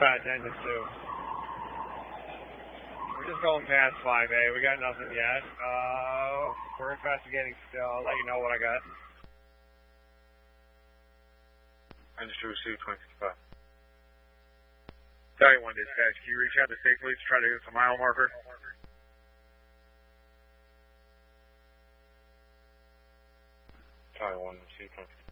10 to 2. We're just going past 5A. We got nothing yet. We're investigating still. I'll let you know what I got. Industry received 2065. 31 dispatch, can you reach out to state police to try to get some mile marker? Charlie 1 received 2065.